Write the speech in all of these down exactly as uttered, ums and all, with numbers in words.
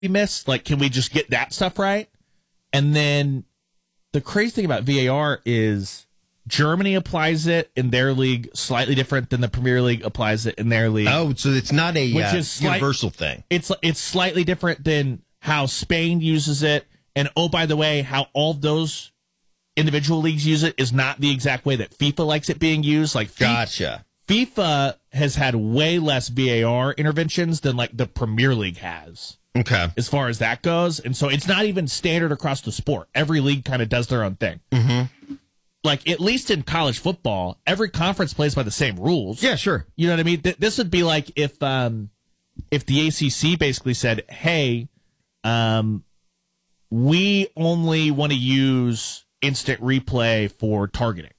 we missed? Like, can we just get that stuff right? And then the crazy thing about V A R is Germany applies it in their league slightly different than the Premier League applies it in their league. Oh, so it's not a which uh, is slight, universal thing. It's it's slightly different than how Spain uses it. And, oh, by the way, how all those individual leagues use it is not the exact way that FIFA likes it being used. Like, Gotcha. FIFA has had way less V A R interventions than, like, the Premier League has. Okay. As far as that goes. And so it's not even standard across the sport. Every league kind of does their own thing. Mm-hmm. Like, at least in college football, every conference plays by the same rules. Yeah, sure. You know what I mean? Th- this would be like if um, if the A C C basically said, hey, um, we only want to use instant replay for targeting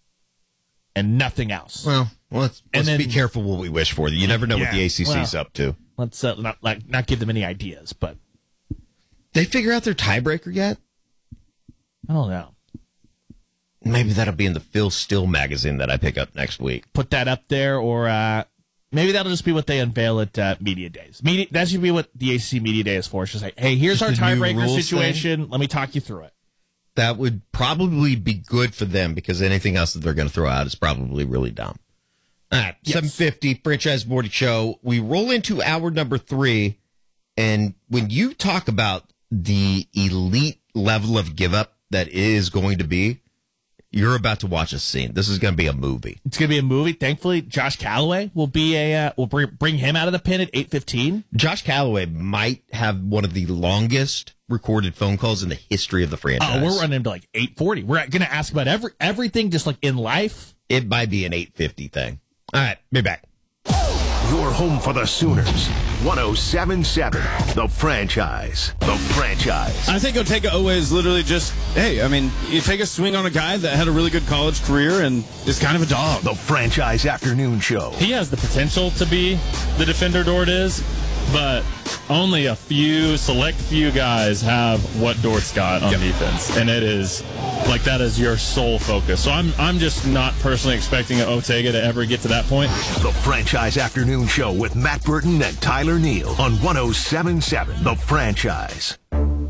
and nothing else. Well, let's, let's then, be careful what we wish for. You never know yeah, what the A C C's well, up to. Let's uh, not like not give them any ideas, but they figure out their tiebreaker yet? I don't know. Maybe that'll be in the Phil Still magazine that I pick up next week. Put that up there, or uh, maybe that'll just be what they unveil at uh, Media Days. Media, that should be what the A C C Media Day is for. It's just like, hey, here's just our tiebreaker situation. Thing? Let me talk you through it. That would probably be good for them because anything else that they're going to throw out is probably really dumb. All right, yes. seven fifty, Franchise Morning Show. We roll into hour number three, and when you talk about the elite level of give up that is going to be, you're about to watch a scene. This is going to be a movie. It's going to be a movie. Thankfully, Josh Calloway will be a. Uh, will bring bring him out of the pen at eight fifteen. Josh Calloway might have one of the longest recorded phone calls in the history of the franchise. Oh, we're running to like eight forty. We're going to ask about every everything, just like in life. It might be an eight fifty thing. All right, be back. Your home for the Sooners. one oh seven point seven, The Franchise. The Franchise. I think Otega Owe is literally just, hey, I mean, you take a swing on a guy that had a really good college career and is kind of a dog. The Franchise Afternoon Show. He has the potential to be the defender Dort is, but only a few, select few guys have what Dort's got on yep. defense. And it is, like, that is your sole focus. So I'm I'm just not personally expecting Otega to ever get to that point. The Franchise Afternoon Show with Matt Burton and Tyler Neal on one oh seven point seven The Franchise.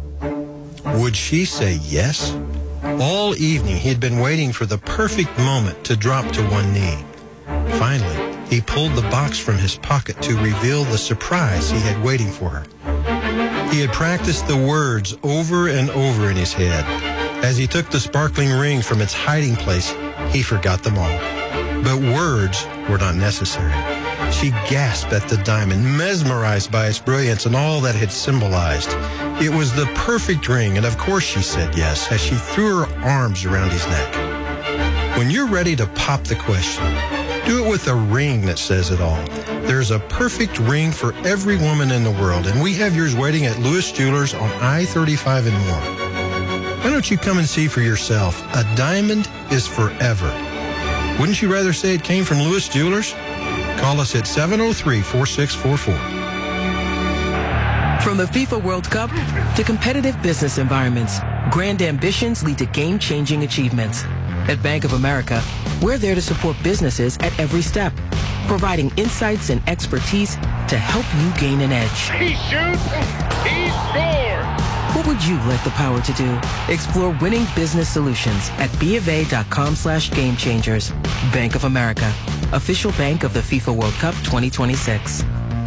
Would she say yes? All evening, he had been waiting for the perfect moment to drop to one knee. Finally, he pulled the box from his pocket to reveal the surprise he had waiting for her. He had practiced the words over and over in his head. As he took the sparkling ring from its hiding place, he forgot them all. But words were not necessary. She gasped at the diamond, mesmerized by its brilliance and all that it had symbolized. It was the perfect ring, and of course she said yes, as she threw her arms around his neck. When you're ready to pop the question, do it with a ring that says it all. There's a perfect ring for every woman in the world, and we have yours waiting at Lewis Jewelers on I thirty-five and more. Why don't you come and see for yourself? A diamond is forever. Wouldn't you rather say it came from Lewis Jewelers? Call us at seven oh three, four six four four. From the FIFA World Cup to competitive business environments, grand ambitions lead to game-changing achievements. At Bank of America, we're there to support businesses at every step, providing insights and expertise to help you gain an edge. He shoots, he scores! What would you like the power to do? Explore winning business solutions at BofA.com slash game changers. Bank of America, official bank of the FIFA World Cup twenty twenty-six.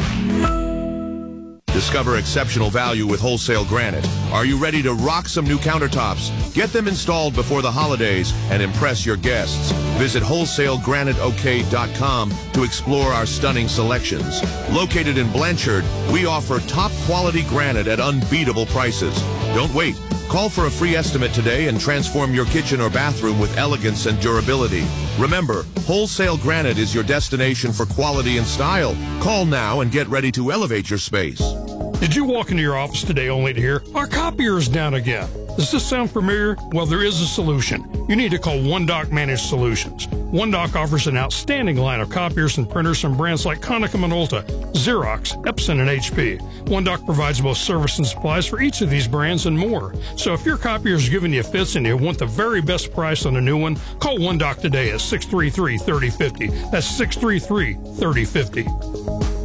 Discover exceptional value with Wholesale Granite. Are you ready to rock some new countertops? Get them installed before the holidays and impress your guests. Visit wholesale granite o k dot com to explore our stunning selections. Located in Blanchard, we offer top quality granite at unbeatable prices. Don't wait. Call for a free estimate today and transform your kitchen or bathroom with elegance and durability. Remember, Wholesale Granite is your destination for quality and style. Call now and get ready to elevate your space. Did you walk into your office today only to hear, our copier is down again? Does this sound familiar? Well, there is a solution. You need to call OneDoc Managed Solutions. OneDoc offers an outstanding line of copiers and printers from brands like Konica Minolta, Xerox, Epson, and H P. OneDoc provides both service and supplies for each of these brands and more. So if your copier is giving you fits and you want the very best price on a new one, call OneDoc today at six three three, three oh five oh. That's six three three, three oh five oh.